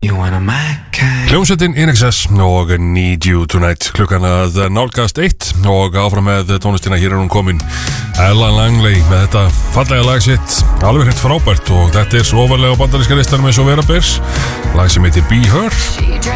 Hljómsveitin In Excess og Need You Tonight. Klukkan að nálgast 1 og áfram með tónlistina. Hér hún komin Ella Langley með þetta fallega lag sitt, alveg hreint frábært, og þetta er svo ofarlega á bandaríska listanum eins og vera bers. Lag sem heitir Be Her.